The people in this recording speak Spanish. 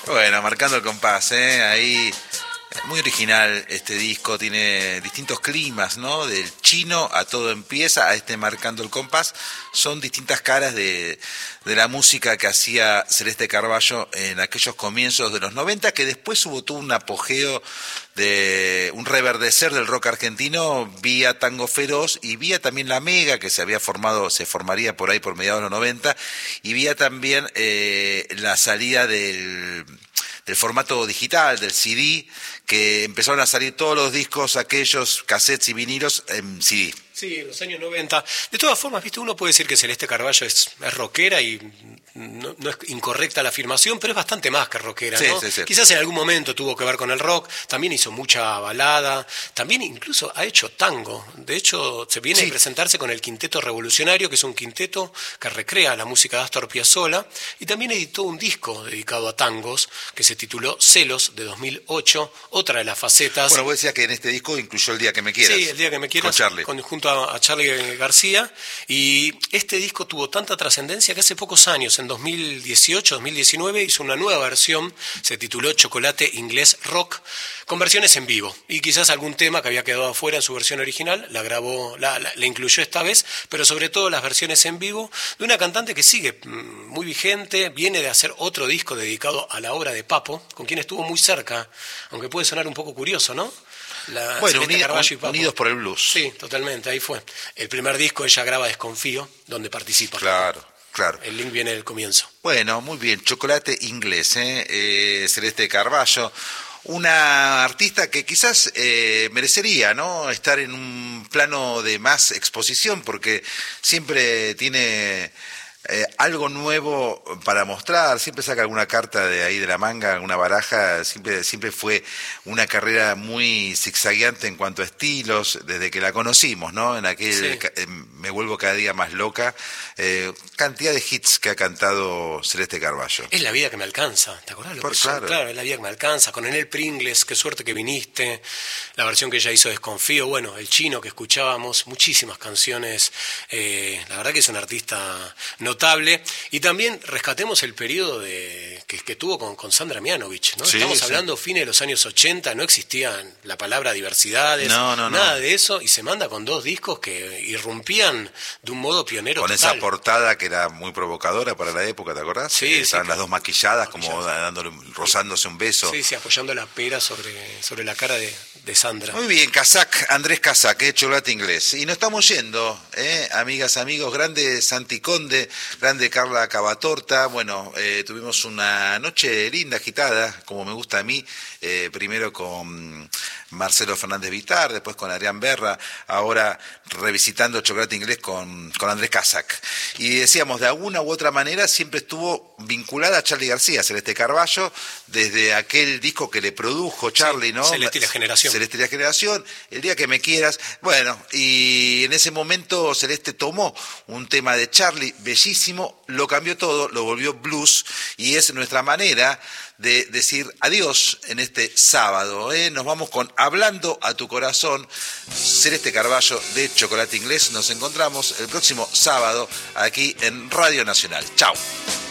Bueno, marcando el compás, ahí muy original este disco, tiene distintos climas, ¿no? Del chino a todo empieza, a este marcando el compás, son distintas caras de la música que hacía Celeste Carballo en aquellos comienzos de los 90, que después hubo todo un apogeo de un reverdecer del rock argentino vía Tango Feroz y vía también La Mega, que se formaría por ahí por mediados de los 90, y vía también la salida del formato digital, del CD, que empezaron a salir todos los discos, aquellos cassettes y vinilos en CD. Sí, en los años 90. De todas formas, viste, uno puede decir que Celeste Carballo es rockera y no es incorrecta la afirmación, pero es bastante más que rockera, sí, ¿no? Sí. Quizás en algún momento tuvo que ver con el rock, también hizo mucha balada, también incluso ha hecho tango. De hecho, se viene a presentarse con el Quinteto Revolucionario, que es un quinteto que recrea la música de Astor Piazzolla, y también editó un disco dedicado a tangos que se tituló Celos, de 2008, otra de las facetas. Bueno, vos decías que en este disco incluyó El Día que me quieras. Sí, El Día que me quieras, con Charlie. Junto a Charlie García, y este disco tuvo tanta trascendencia que hace pocos años, en 2018, 2019, hizo una nueva versión, se tituló Chocolate Inglés Rock, con versiones en vivo, y quizás algún tema que había quedado afuera en su versión original, la grabó, la incluyó esta vez, pero sobre todo las versiones en vivo de una cantante que sigue muy vigente, viene de hacer otro disco dedicado a la obra de Papo, con quien estuvo muy cerca, aunque puede sonar un poco curioso, ¿no? Bueno, Unidos por el Blues. Sí, totalmente, ahí fue. El primer disco ella graba Desconfío, donde participa. Claro. El link viene del comienzo. Bueno, muy bien, Chocolate Inglés, Celeste Carballo, una artista que quizás merecería, ¿no?, estar en un plano de más exposición, porque siempre tiene algo nuevo para mostrar, siempre saca alguna carta de ahí de la manga, alguna baraja, siempre fue una carrera muy zigzagueante en cuanto a estilos, desde que la conocimos, ¿no? En aquel Me vuelvo cada día más loca, cantidad de hits que ha cantado Celeste Carballo. Es la vida que me alcanza, ¿te acordás? Claro, es la vida que me alcanza, con Enel Pringles, qué suerte que viniste, la versión que ella hizo Desconfío, bueno, El Chino que escuchábamos, muchísimas canciones, la verdad que es una artista notable, y también rescatemos el periodo que tuvo con Sandra Mianovich, ¿no? Estamos hablando fines de los años 80, no existían la palabra diversidades, nada de eso, y se manda con dos discos que irrumpían de un modo pionero con total. Esa portada que era muy provocadora para la época, ¿te acordás? Sí, estaban las dos maquilladas, como rozándose un beso. Sí, apoyando la pera sobre la cara de Sandra. Muy bien, Andrés Casac, Chocolate Inglés. Y nos estamos yendo, amigas, amigos, grande Santi Conde, grande Carla Cavatorta. Bueno, tuvimos una noche linda, agitada, como me gusta a mí, primero con Marcelo Fernández Vitar, después con Adrián Berra, ahora revisitando Chocolate Inglés con Andrés Casac. Y decíamos, de alguna u otra manera siempre estuvo vinculada a Charly García, Celeste Carballo, desde aquel disco que le produjo Charly, ¿no? Celeste y la Generación. Celeste y la Generación, El Día que me quieras. Bueno, y en ese momento Celeste tomó un tema de Charly bellísimo, lo cambió todo, lo volvió blues, y es nuestra manera de decir adiós en este sábado. Nos vamos con Hablando a tu corazón, Celeste Carballo de Chocolate Inglés. Nos encontramos el próximo sábado aquí en Radio Nacional. Chao.